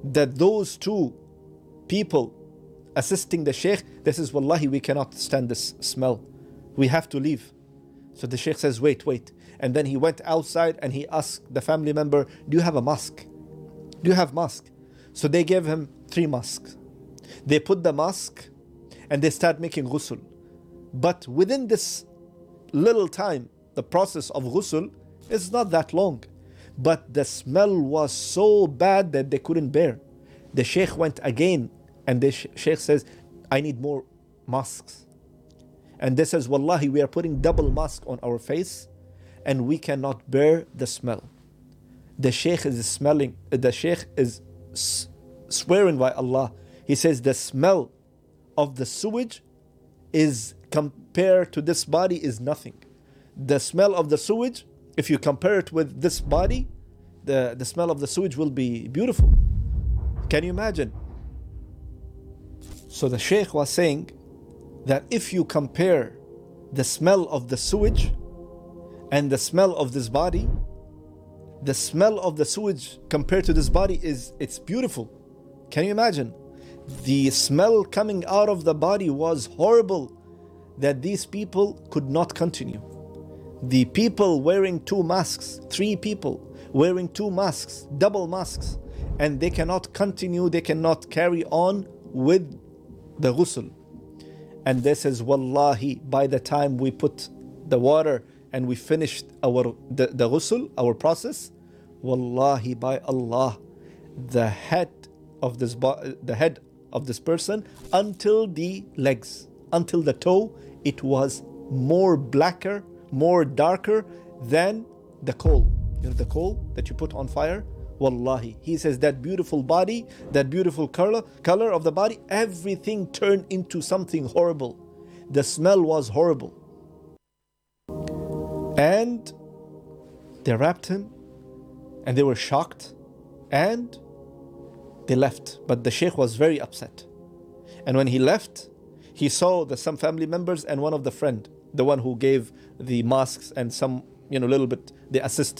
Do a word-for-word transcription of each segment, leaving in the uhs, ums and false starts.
that those two people assisting the Shaykh, this is wallahi, we cannot stand this smell. We have to leave. So the Shaykh says, wait, wait. And then he went outside and he asked the family member, do you have a mask? Do you have mask? So they gave him three masks. They put the mask and they start making ghusl. But within this little time, the process of ghusl is not that long. But the smell was so bad that they couldn't bear. The Shaykh went again and the Shaykh says, I need more masks. And they says, wallahi, we are putting double mask on our face and we cannot bear the smell. The Shaykh is smelling, the Shaykh is swearing by Allah. He says the smell of the sewage is compared to this body is nothing. The smell of the sewage, if you compare it with this body, the, the smell of the sewage will be beautiful. Can you imagine? So the Shaykh was saying that if you compare the smell of the sewage and the smell of this body, the smell of the sewage compared to this body is, it's beautiful. Can you imagine? The smell coming out of the body was horrible that these people could not continue. The people wearing two masks, three people wearing two masks, double masks, and they cannot continue, they cannot carry on with the ghusl. And this is wallahi, by the time we put the water and we finished our the, the ghusl, our process, wallahi, by Allah, the head of this the head of this person until the legs, until the toe, it was more blacker, more darker than the coal. You know the coal that you put on fire? Wallahi, he says that beautiful body, that beautiful color, color of the body, everything turned into something horrible. The smell was horrible. And they wrapped him and they were shocked and they left. But the Shaykh was very upset. And when he left, he saw the some family members and one of the friend, the one who gave the masks and some, you know, little bit, they assist.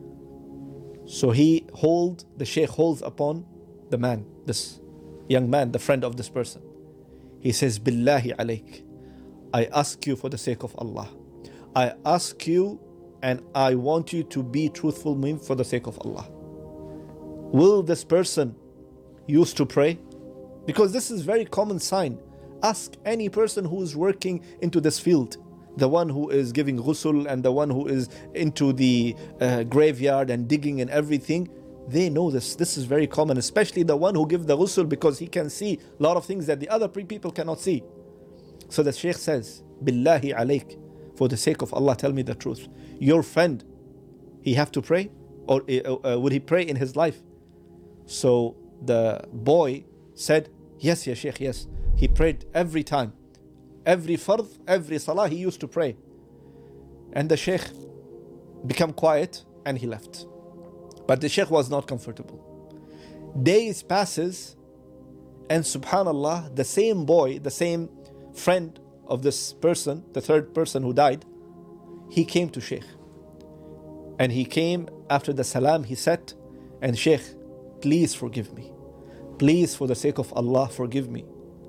So he hold, the Shaykh holds upon the man, this young man, the friend of this person. He says, Billahi alayk, I ask you for the sake of Allah. I ask you and I want you to be truthful for the sake of Allah. Will this person used to pray? Because this is very common sign. Ask any person who is working into this field, the one who is giving ghusl and the one who is into the uh, graveyard and digging and everything, they know this. This is very common, especially the one who gives the ghusl, because he can see a lot of things that the other people cannot see. So the Shaykh says, Billahi alayk, for the sake of Allah, tell me the truth. Your friend, he have to pray? Or uh, uh, would he pray in his life? So the boy said, yes, ya Shaykh, yes. He prayed every time. Every fard, every salah, he used to pray. And the Shaykh became quiet and he left. But the Shaykh was not comfortable. Days passes and subhanallah, the same boy, the same friend of this person, the third person who died, he came to Shaykh. And he came after the salam, he said, and Shaykh, please forgive me. Please, for the sake of Allah, forgive me.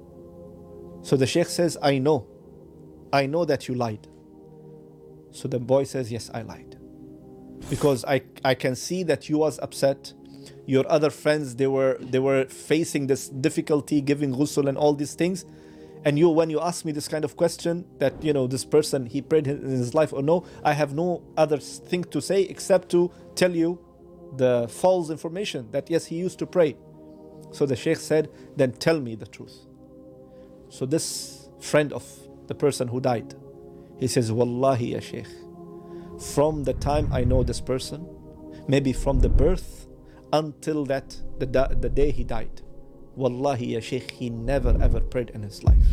So the Shaykh says, I know. I know that you lied. So the boy says, yes, I lied. Because I, I can see that you was upset. Your other friends, they were they were facing this difficulty, giving ghusl and all these things. And you, when you ask me this kind of question, that, you know, this person, he prayed in his life or no, I have no other thing to say except to tell you the false information that yes, he used to pray. So the Shaykh said, then tell me the truth. So this friend of the person who died, he says, Wallahi ya Shaykh, from the time I know this person, maybe from the birth until that the, the day he died, Wallahi ya Shaykh, he never ever prayed in his life.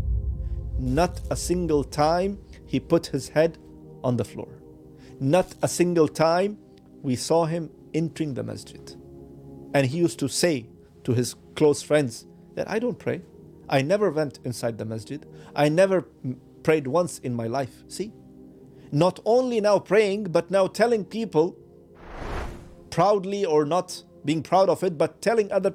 Not a single time he put his head on the floor. Not a single time we saw him entering the masjid. And he used to say to his close friends that I don't pray. I never went inside the masjid. I never prayed once in my life. See? Not only now praying, but now telling people proudly, or not being proud of it, but telling other